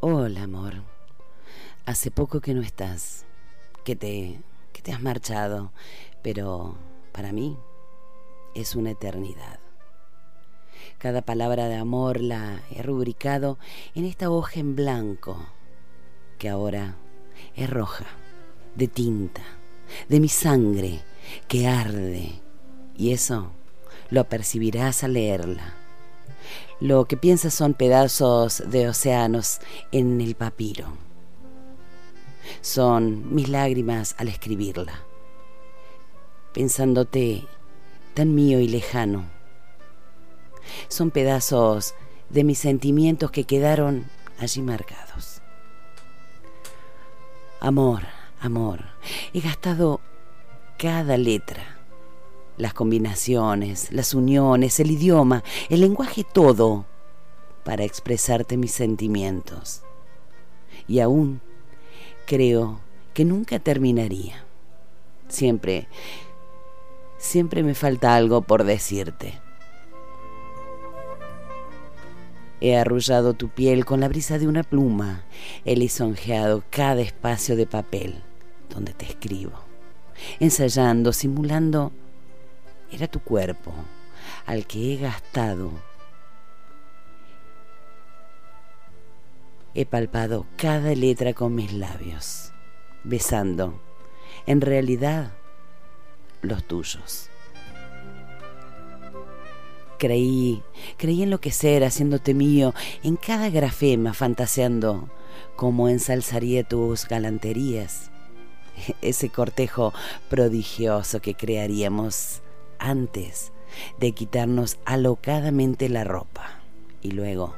Hola, amor. Hace poco que no estás, que te has marchado, pero para mí es una eternidad. Cada palabra de amor la he rubricado en esta hoja en blanco, que ahora es roja, de tinta, de mi sangre, que arde, y eso lo percibirás al leerla. Lo que piensas son pedazos de océanos en el papiro. Son mis lágrimas al escribirla, pensándote tan mío y lejano. Son pedazos de mis sentimientos que quedaron allí marcados. Amor, amor, he gastado cada letra, las combinaciones, las uniones, el idioma, el lenguaje, todo, para expresarte mis sentimientos. Y aún creo que nunca terminaría. Siempre me falta algo por decirte. He arrullado tu piel con la brisa de una pluma. He lisonjeado cada espacio de papel donde te escribo. Ensayando, simulando, era tu cuerpo al que he gastado. He palpado cada letra con mis labios, besando, en realidad, los tuyos. Creí enloquecer haciéndote mío en cada grafema, fantaseando cómo ensalzaría tus galanterías, ese cortejo prodigioso que crearíamos antes de quitarnos alocadamente la ropa. Y luego,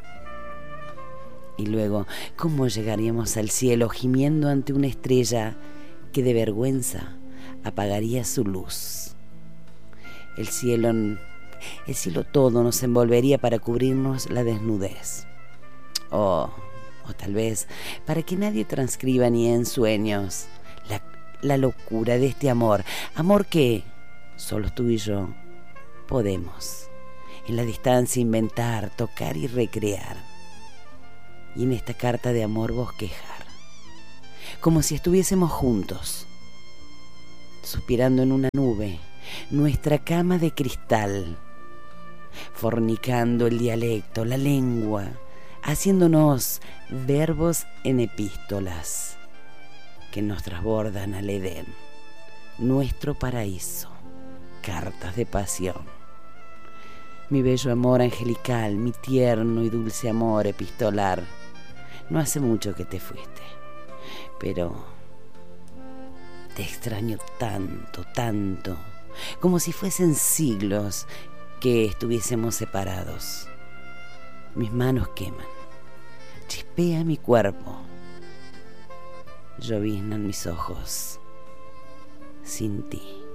cómo llegaríamos al cielo gimiendo ante una estrella que de vergüenza apagaría su luz. El cielo todo nos envolvería para cubrirnos la desnudez. O tal vez para que nadie transcriba ni en sueños la locura de este amor que solo tú y yo podemos en la distancia inventar, tocar y recrear. Y en esta carta de amor bosquejar, como si estuviésemos juntos, suspirando en una nube, nuestra cama de cristal, fornicando el dialecto, la lengua, haciéndonos verbos en epístolas que nos trasbordan al Edén, nuestro paraíso, cartas de pasión. Mi bello amor angelical, mi tierno y dulce amor epistolar, no hace mucho que te fuiste, pero te extraño tanto, tanto, como si fuesen siglos que estuviésemos separados. Mis manos queman, chispea mi cuerpo, lloviznan mis ojos sin ti.